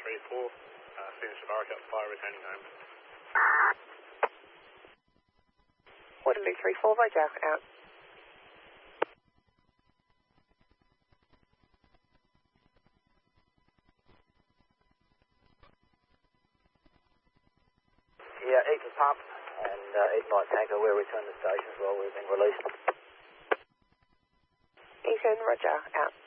3-4, Phoenix Shabara, Cat 5, returning home. Waterloo 3-4, Roger, out. Yeah, Eagle Pump and Ignite Tanker, we'll return to stations while we've been released. Eaton, Roger, out.